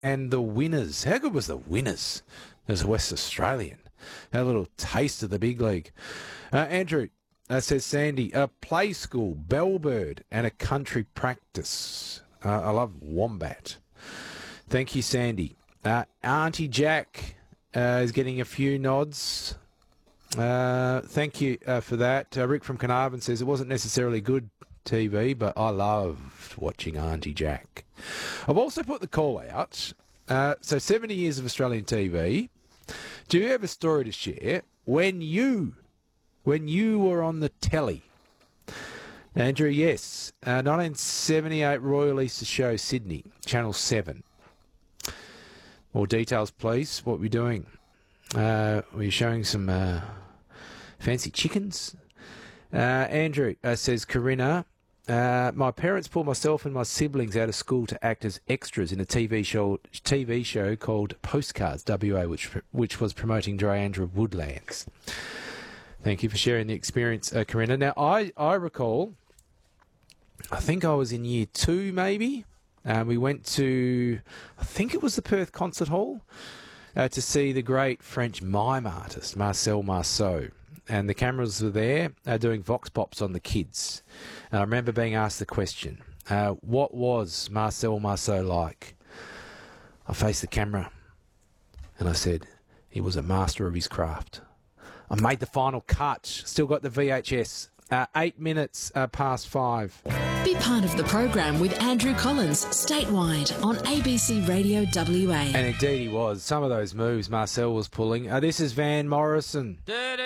and the Winners. How good was the Winners as a West Australian? A little taste of the big league. Andrew says, Sandy, a play school, Bellbird, and a country practice. I love Wombat. Thank you, Sandy. Auntie Jack is getting a few nods. Thank you for that. Rick from Carnarvon says, it wasn't necessarily good TV, but I loved watching Auntie Jack. I've also put the call out. So 70 years of Australian TV. Do you have a story to share when you were on the telly? Andrew, yes. 1978 Royal Easter Show, Sydney, Channel 7. More details, please. What were you doing? Were you showing some fancy chickens? Andrew says, Corinna, my parents pulled myself and my siblings out of school to act as extras in a TV show called Postcards WA, which was promoting Drayandra Woodlands. Thank you for sharing the experience, Corinna. Now, I recall, I think I was in year 2 maybe. We went to, I think it was the Perth Concert Hall, to see the great French mime artist, Marcel Marceau. And the cameras were there doing vox pops on the kids. And I remember being asked the question, what was Marcel Marceau like? I faced the camera and I said, he was a master of his craft. I made the final cut. Still got the VHS. 8 minutes past 5. Be part of the program with Andrew Collins, statewide on ABC Radio WA. And indeed he was. Some of those moves Marcel was pulling. This is Van Morrison.